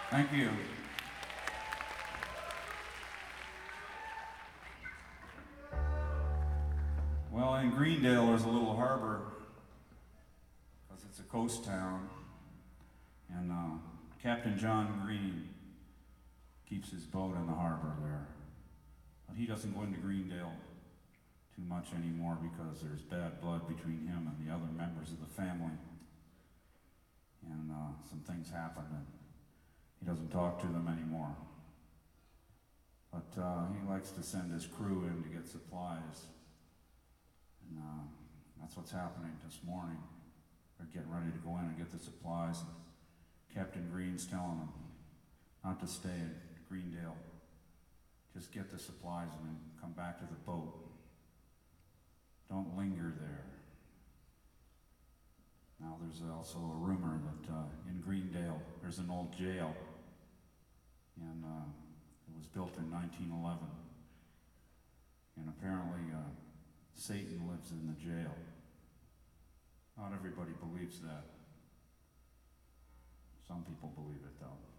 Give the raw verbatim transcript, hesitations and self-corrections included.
Thank you. Well, in Greendale, there's a little harbor because it's a coast town, and uh, Captain John Green keeps his boat in the harbor there. But he doesn't go into Greendale too much anymore because there's bad blood between him and the other members of the family. And uh, some things happened, and he doesn't talk to them anymore. But uh, he likes to send his crew in to get supplies. And uh, that's what's happening this morning. They're getting ready to go in and get the supplies. And Captain Green's telling them not to stay in Greendale. Just get the supplies and then come back to the boat. Don't linger there. Now there's also a rumor that uh, in Greendale there's an old jail, and uh, it was built in nineteen eleven. And apparently uh, Satan lives in the jail. Not everybody believes that. Some people believe it though.